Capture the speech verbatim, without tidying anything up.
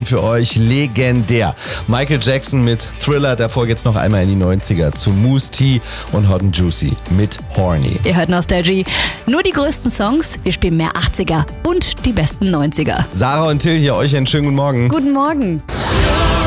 für euch legendär. Michael Jackson mit Thriller, davor geht's noch einmal in die neunziger zu Mousse T und Hot and Juicy mit Horny. Ihr hört Nostalgie. Nur die größten Songs, wir spielen mehr achtziger und die besten neunziger. Sarah und Till hier, euch einen schönen guten Morgen. Guten Morgen.